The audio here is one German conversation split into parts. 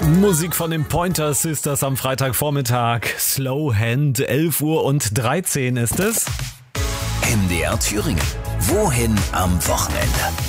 Musik von den Pointer Sisters am Freitagvormittag. Slow Hand, 11:13 Uhr ist es. MDR Thüringen. Wohin am Wochenende?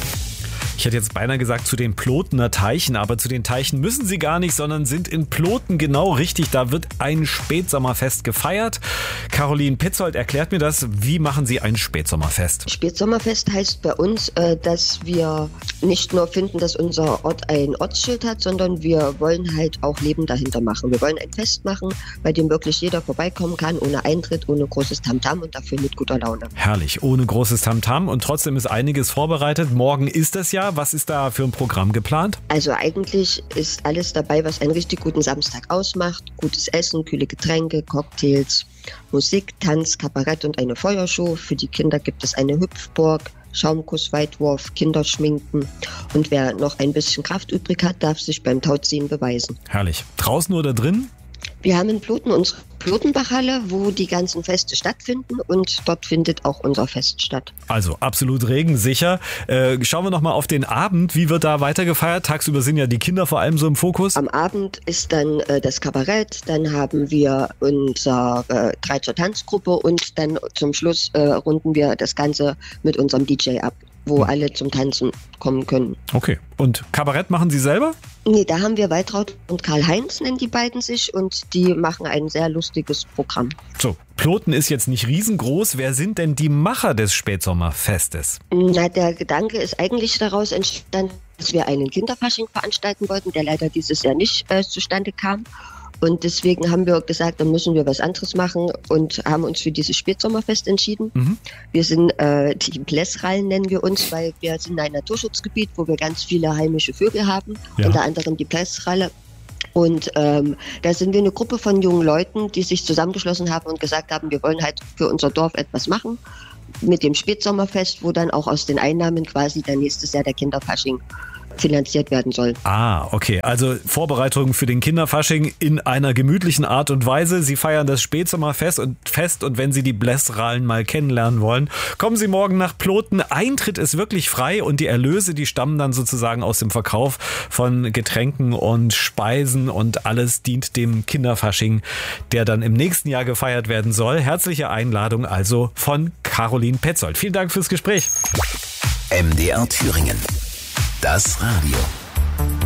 Ich hätte jetzt beinahe gesagt zu den Plotener Teichen, aber zu den Teichen müssen sie gar nicht, sondern sind in Ploten genau richtig. Da wird ein Spätsommerfest gefeiert. Caroline Petzold erklärt mir das. Wie machen Sie ein Spätsommerfest? Spätsommerfest heißt bei uns, dass wir nicht nur finden, dass unser Ort ein Ortsschild hat, sondern wir wollen halt auch Leben dahinter machen. Wir wollen ein Fest machen, bei dem wirklich jeder vorbeikommen kann, ohne Eintritt, ohne großes Tamtam und dafür mit guter Laune. Herrlich, ohne großes Tamtam und trotzdem ist einiges vorbereitet. Morgen ist es ja. Was ist da für ein Programm geplant? Also eigentlich ist alles dabei, was einen richtig guten Samstag ausmacht. Gutes Essen, kühle Getränke, Cocktails, Musik, Tanz, Kabarett und eine Feuershow. Für die Kinder gibt es eine Hüpfburg, Schaumkuss, Weitwurf, Kinderschminken. Und wer noch ein bisschen Kraft übrig hat, darf sich beim Tauziehen beweisen. Herrlich. Draußen oder drin? Wir haben in Ploten unsere Plotenbachhalle, wo die ganzen Feste stattfinden und dort findet auch unser Fest statt. Also absolut regensicher. Schauen wir nochmal auf den Abend. Wie wird da weiter gefeiert? Tagsüber sind ja die Kinder vor allem so im Fokus. Am Abend ist dann das Kabarett, dann haben wir unsere Greizer Tanzgruppe und dann zum Schluss runden wir das Ganze mit unserem DJ ab, wo alle zum Tanzen kommen können. Okay. Und Kabarett machen Sie selber? Nee, da haben wir Waltraud und Karl-Heinz, nennen die beiden sich, und die machen ein sehr lustiges Programm. So, Ploten ist jetzt nicht riesengroß. Wer sind denn die Macher des Spätsommerfestes? Na, der Gedanke ist eigentlich daraus entstanden, dass wir einen Kinderfasching veranstalten wollten, der leider dieses Jahr nicht zustande kam. Und deswegen haben wir gesagt, dann müssen wir was anderes machen und haben uns für dieses Spätsommerfest entschieden. Wir sind die Blässrallen, nennen wir uns, weil wir sind ein Naturschutzgebiet, wo wir ganz viele heimische Vögel haben, unter anderem die Blässralle. Und da sind wir eine Gruppe von jungen Leuten, die sich zusammengeschlossen haben und gesagt haben, wir wollen halt für unser Dorf etwas machen mit dem Spätsommerfest, wo dann auch aus den Einnahmen quasi dann nächstes Jahr der Kinderfasching finanziert werden soll. Ah, okay. Also Vorbereitungen für den Kinderfasching in einer gemütlichen Art und Weise. Sie feiern das Spätsommerfest und wenn Sie die Blässrallen mal kennenlernen wollen, kommen Sie morgen nach Ploten. Eintritt ist wirklich frei und die Erlöse, die stammen dann sozusagen aus dem Verkauf von Getränken und Speisen und alles dient dem Kinderfasching, der dann im nächsten Jahr gefeiert werden soll. Herzliche Einladung also von Caroline Petzold. Vielen Dank fürs Gespräch. MDR Thüringen. Das Radio.